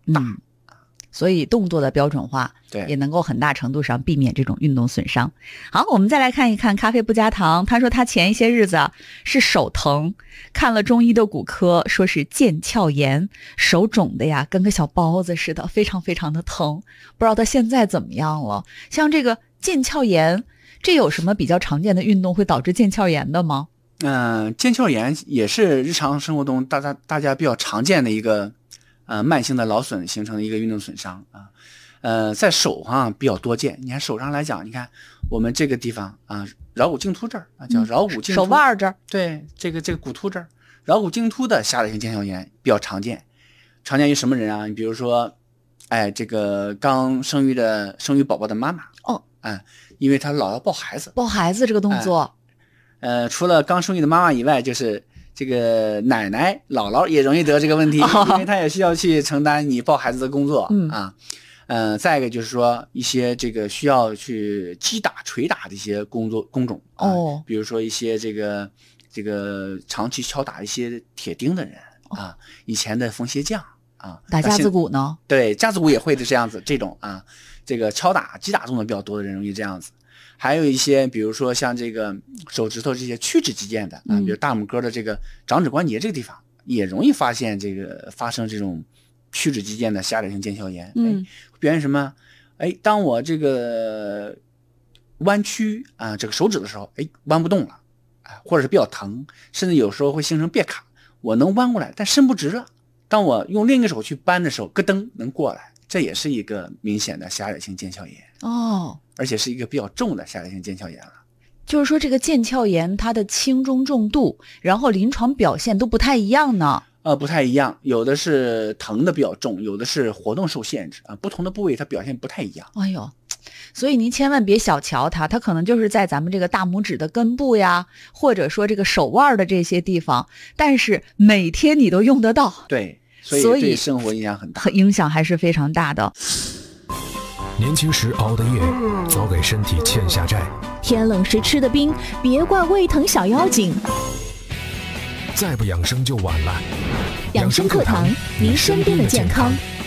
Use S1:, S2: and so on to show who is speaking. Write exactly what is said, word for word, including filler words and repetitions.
S1: 大。
S2: 嗯，所以动作的标准化
S1: 对
S2: 也能够很大程度上避免这种运动损伤。好，我们再来看一看咖啡不加糖，他说他前一些日子啊是手疼，看了中医的骨科，说是腱鞘炎，手肿的呀跟个小包子似的，非常非常的疼，不知道他现在怎么样了。像这个腱鞘炎，这有什么比较常见的运动会导致腱鞘炎的吗？
S1: 嗯、呃，腱鞘炎也是日常生活中大家大家比较常见的一个呃慢性的劳损形成的一个运动损伤啊。呃，在手上比较多见。你看手上来讲，你看我们这个地方啊，桡骨茎突这儿啊，叫桡骨茎突、
S2: 手腕这儿，
S1: 对，这个这个骨突这儿，桡骨茎突的下列性腱鞘炎比较常见。常见于什么人啊？你比如说，哎，这个刚生育的生育宝宝的妈妈
S2: 哦，
S1: 哎，因为她老要抱孩子，
S2: 抱孩子这个动作，
S1: 哎、呃，除了刚生育的妈妈以外，就是这个奶奶、姥姥也容易得这个问题，
S2: 哦、
S1: 因为她也需要去承担你抱孩子的工作、
S2: 嗯、
S1: 啊。嗯、呃，再一个就是说一些这个需要去击打、捶打的一些工作工种、啊、
S2: 哦，
S1: 比如说一些这个这个长期敲打一些铁钉的人、哦、啊，以前的缝鞋匠啊，
S2: 打架子鼓呢？
S1: 对，架子鼓也会是这样子，这种啊，这个敲打、击打动作比较多的人容易这样子。还有一些，比如说像这个手指头这些屈指肌腱的啊，比如大拇哥的这个掌指关节这个地方，嗯、也容易发现这个发生这种屈指肌腱的下列性腱鞘炎。
S2: 嗯，
S1: 表现什么？哎，当我这个弯曲啊这个手指的时候，哎，弯不动了，啊，或者是比较疼，甚至有时候会形成别卡。我能弯过来，但伸不直了。当我用另一个手去扳的时候，咯噔能过来，这也是一个明显的下列性腱鞘炎
S2: 哦，
S1: 而且是一个比较重的下列性腱鞘炎了。
S2: 就是说这个腱鞘炎它的轻中重度，然后临床表现都不太一样呢。
S1: 呃，不太一样，有的是疼的比较重，有的是活动受限制啊，不同的部位它表现不太一样。
S2: 哎呦，所以您千万别小瞧它，它可能就是在咱们这个大拇指的根部呀，或者说这个手腕的这些地方，但是每天你都用得到。
S1: 对，所以对生活影响很大，
S2: 影响还是非常大的。
S3: 年轻时熬的夜，早给身体欠下债。
S4: 天冷时吃的冰，别怪胃疼小妖精。
S3: 再不养生就晚了。
S4: 养生课堂，您身边的健康。